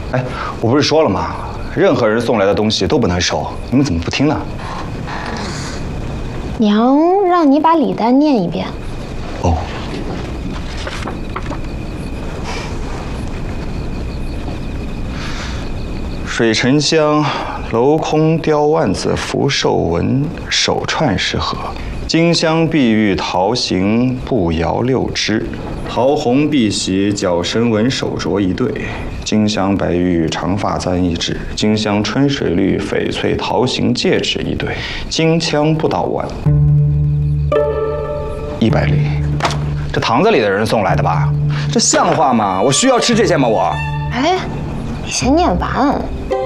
哎，我不是说了吗？任何人送来的东西都不能收，你们怎么不听呢？ 娘让你把礼单念一遍。 哦。水沉香，镂空雕万字福寿纹，手串饰盒。金镶碧玉桃形，步摇6只。桃红碧玺脚身纹手镯1对。金镶白玉长发簪1只。金镶春水绿翡翠桃形戒指1对。金枪不倒腕100粒。这堂子里的人送来的吧？这像话吗？我需要吃这些吗？我。 哎，你先念完。